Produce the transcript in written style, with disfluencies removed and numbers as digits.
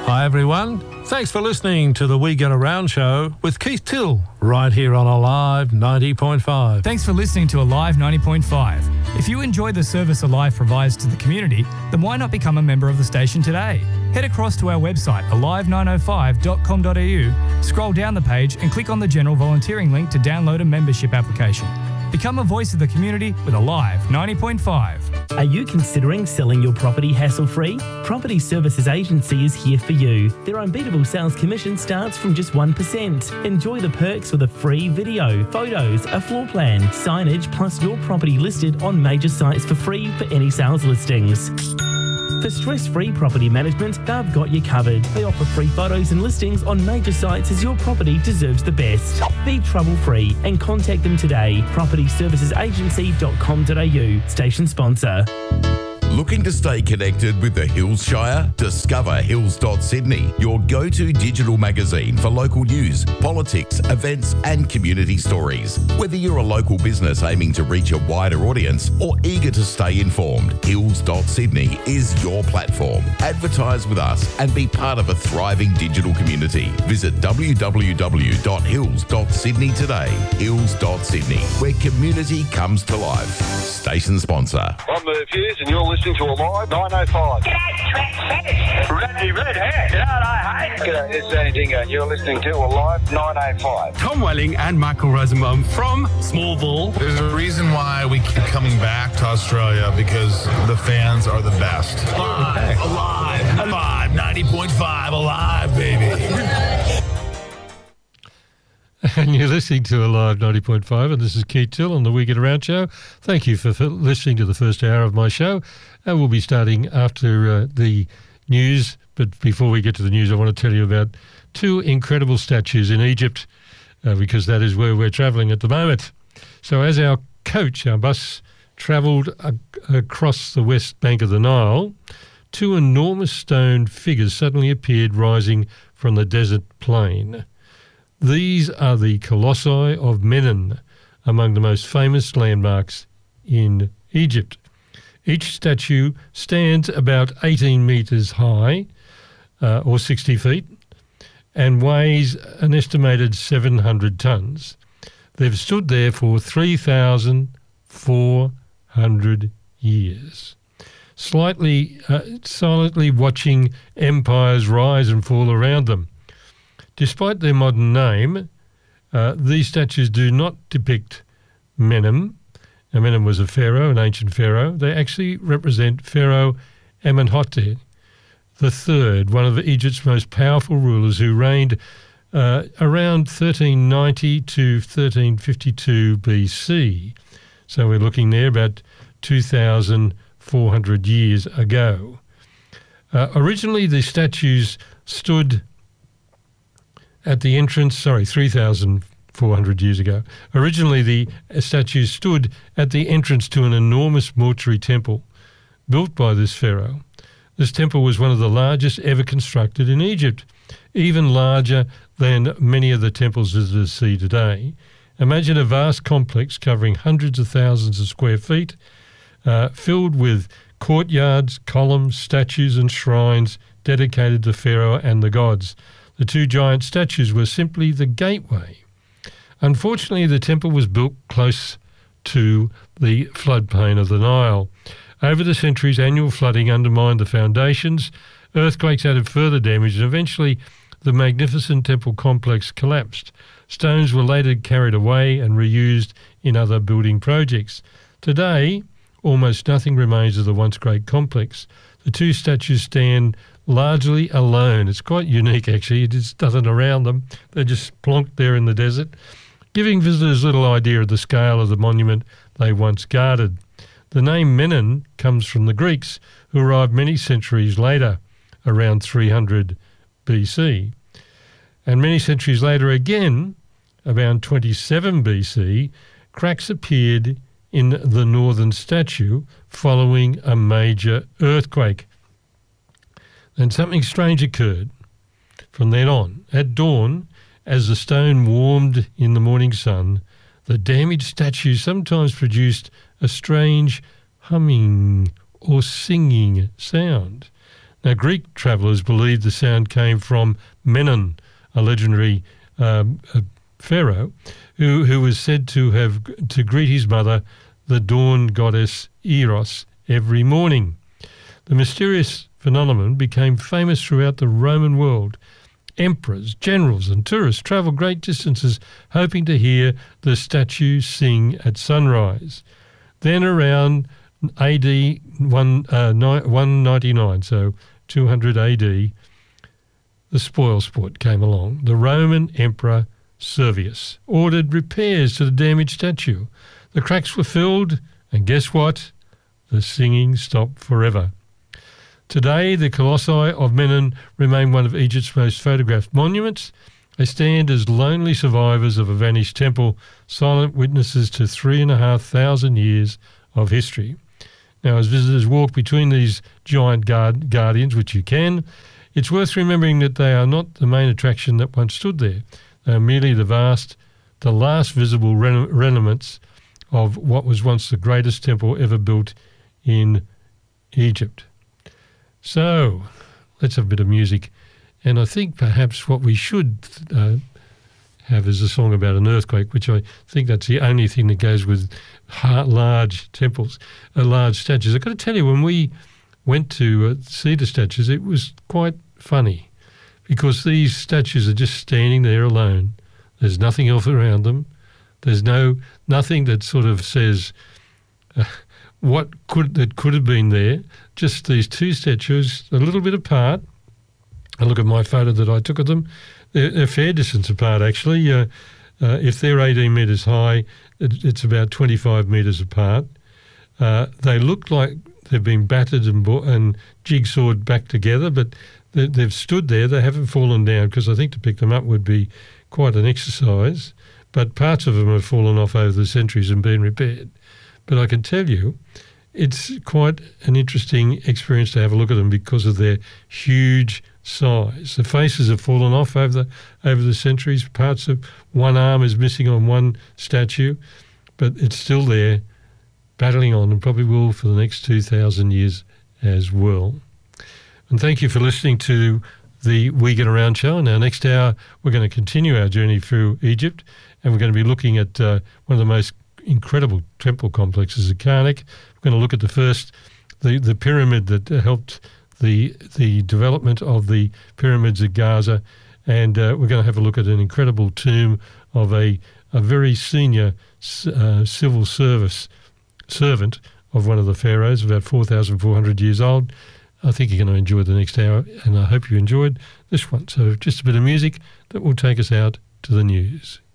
Hi everyone, thanks for listening to the We Get Around show with Keith Till, right here on Alive 90.5. Thanks for listening to Alive 90.5. If you enjoy the service Alive provides to the community, then why not become a member of the station today? Head across to our website, alive905.com.au, scroll down the page and click on the general volunteering link to download a membership application. Become a voice of the community with Alive 90.5. Are you considering selling your property hassle-free? Property Services Agency is here for you. Their unbeatable sales commission starts from just 1%. Enjoy the perks with a free video, photos, a floor plan, signage, plus your property listed on major sites for free for any sales listings. For stress-free property management, they've got you covered. They offer free photos and listings on major sites as your property deserves the best. Be trouble-free and contact them today. propertyservicesagency.com.au, station sponsor. Looking to stay connected with the Hills Shire? Discover Hills.Sydney, your go-to digital magazine for local news, politics, events and community stories. Whether you're a local business aiming to reach a wider audience or eager to stay informed, Hills.Sydney is your platform. Advertise with us and be part of a thriving digital community. Visit www.hills.sydney today. Hills.Sydney, where community comes to life. Station sponsor. I'm Merv Hughes and you're listening to Alive 905. G'day, Reddy Redhead. G'day, hey. G'day, it's Danny Dingo and you're listening to Alive 905. Tom Welling and Michael Rosenbaum from Smallville. There's a reason why we keep coming back to Australia, because the fans are the best. Alive, alive, alive, 90.5, alive, baby. And you're listening to Alive 90.5, and this is Keith Till on the We Get Around show. Thank you for listening to the first hour of my show. And we'll be starting after the news. But before we get to the news, I want to tell you about two incredible statues in Egypt, because that is where we're travelling at the moment. So as our coach, our bus, travelled across the west bank of the Nile, two enormous stone figures suddenly appeared rising from the desert plain. These are the Colossi of Menon, among the most famous landmarks in Egypt. Each statue stands about 18 metres high, or 60 feet, and weighs an estimated 700 tonnes. They've stood there for 3,400 years, silently watching empires rise and fall around them. Despite their modern name, these statues do not depict Menem. Now, Menem was a pharaoh, an ancient pharaoh. They actually represent Pharaoh Amenhotep III, one of Egypt's most powerful rulers, who reigned around 1390 to 1352 BC. So we're looking there about 2,400 years ago. Originally, the statues stood at the entrance, 3,400 years ago. Originally, the statues stood at the entrance to an enormous mortuary temple built by this pharaoh. This temple was one of the largest ever constructed in Egypt, even larger than many of the temples that we see today. Imagine a vast complex covering hundreds of thousands of square feet, filled with courtyards, columns, statues and shrines dedicated to Pharaoh and the gods. The two giant statues were simply the gateway. Unfortunately, the temple was built close to the floodplain of the Nile. Over the centuries, annual flooding undermined the foundations, earthquakes added further damage, and eventually the magnificent temple complex collapsed. Stones were later carried away and reused in other building projects. Today, almost nothing remains of the once great complex. The two statues stand largely alone. It's quite unique, actually. There's nothing around them. They're just plonked there in the desert, giving visitors little idea of the scale of the monument they once guarded. The name Menon comes from the Greeks, who arrived many centuries later, around 300 BC. And many centuries later again, around 27 BC, cracks appeared in the northern statue following a major earthquake. Then something strange occurred. From then on, at dawn, as the stone warmed in the morning sun, the damaged statue sometimes produced a strange humming or singing sound. Now, Greek travellers believed the sound came from Menon, a legendary pharaoh, who was said to have to greet his mother, the dawn goddess Eros, every morning. The mysterious phenomenon became famous throughout the Roman world. Emperors, generals and tourists travelled great distances hoping to hear the statue sing at sunrise. Then around AD 199, so 200 AD, the spoilsport came along. The Roman Emperor Servius ordered repairs to the damaged statue. The cracks were filled, and guess what? The singing stopped forever. Today, the Colossi of Menon remain one of Egypt's most photographed monuments. They stand as lonely survivors of a vanished temple, silent witnesses to 3,500 years of history. Now, as visitors walk between these giant guardians, which you can, it's worth remembering that they are not the main attraction that once stood there. They are merely the last visible remnants of what was once the greatest temple ever built in Egypt. So, let's have a bit of music. And I think perhaps what we should have is a song about an earthquake, which I think that's the only thing that goes with large temples, large statues. I've got to tell you, when we went to see the statues, it was quite funny because these statues are just standing there alone. There's nothing else around them. There's nothing that sort of says what could have been there. Just these two statues, a little bit apart. I look at my photo that I took of them. They're a fair distance apart, actually. If they're 18 metres high, it's about 25 metres apart. They look like they've been battered and jigsawed back together, but they've stood there. They haven't fallen down, because I think to pick them up would be quite an exercise. But parts of them have fallen off over the centuries and been repaired. But I can tell you, it's quite an interesting experience to have a look at them because of their huge size. The faces have fallen off over the centuries. Parts of one arm is missing on one statue, but it's still there, battling on, and probably will for the next 2,000 years as well. And thank you for listening to the We Get Around show. In our next hour, we're going to continue our journey through Egypt, and we're going to be looking at one of the most incredible temple complexes at Karnak. We're going to look at the pyramid that helped the development of the pyramids at Gaza, and we're going to have a look at an incredible tomb of a very senior civil service servant of one of the pharaohs, about 4,400 years old. I think you're going to enjoy the next hour, and I hope you enjoyed this one. So just a bit of music that will take us out to the news.